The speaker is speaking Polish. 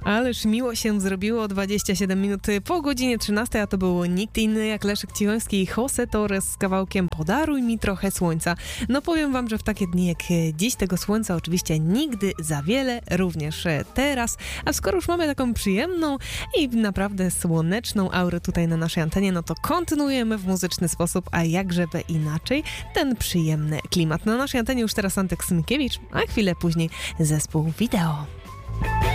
Ależ miło się zrobiło, 27 minut po godzinie 13, a to był nikt inny jak Leszek Cichoński i Jose Torres z kawałkiem Podaruj mi trochę słońca. No powiem wam, że w takie dni jak dziś tego słońca oczywiście nigdy za wiele, również teraz, a skoro już mamy taką przyjemną i naprawdę słoneczną aurę tutaj na naszej antenie, no to kontynuujemy w muzyczny sposób, a jakżeby inaczej, ten przyjemny klimat. Na naszej antenie już teraz Antek Smykiewicz, a chwilę później zespół Wideo.